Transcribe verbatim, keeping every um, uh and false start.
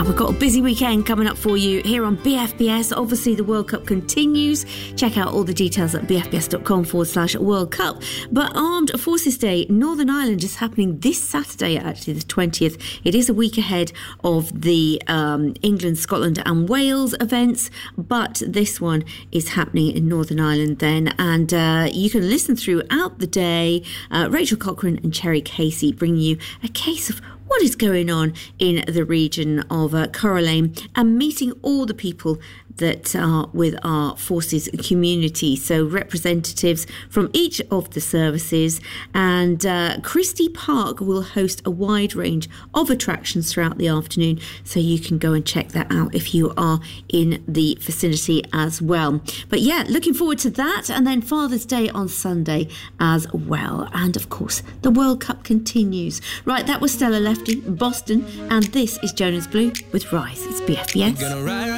And we've got a busy weekend coming up for you here on B F B S. Obviously, the World Cup continues. Check out all the details at bfbs.com forward slash World Cup. But Armed Forces Day, Northern Ireland, is happening this Saturday, actually, the twentieth. It is a week ahead of the um, England, Scotland and Wales events, but this one is happening in Northern Ireland then. And uh, you can listen throughout the day. Uh, Rachel Cochrane and Cherry Casey bring you a case of what is going on in the region of uh, Corralane and meeting all the people that are with our forces community. So representatives from each of the services, and uh, Christie Park will host a wide range of attractions throughout the afternoon, so you can go and check that out if you are in the vicinity as well. But yeah, looking forward to that, and then Father's Day on Sunday as well. And of course, the World Cup continues. Right, that was Stella Lefty, Boston, and this is Jonas Blue with Rise. It's B F B S.